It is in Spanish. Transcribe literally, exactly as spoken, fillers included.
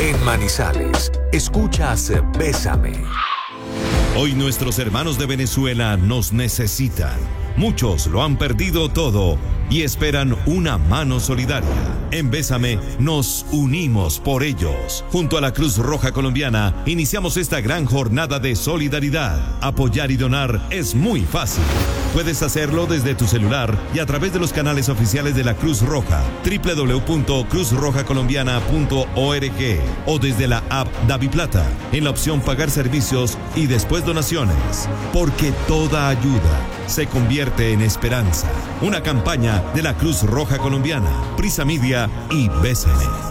En Manizales, escuchas Bésame. Hoy nuestros hermanos de Venezuela nos necesitan. Muchos lo han perdido todo y esperan una mano solidaria. En Bésame nos unimos por ellos. Junto a la Cruz Roja Colombiana iniciamos esta gran jornada de solidaridad. Apoyar y donar es muy fácil. Puedes hacerlo desde tu celular y a través de los canales oficiales de la Cruz Roja, doble u doble u doble u punto cruz roja colombiana punto org, o desde la app DaviPlata en la opción Pagar servicios y después donaciones. Porque toda ayuda se convierte en esperanza. Una campaña de la Cruz Roja Colombiana, Prisa Media y Bésame.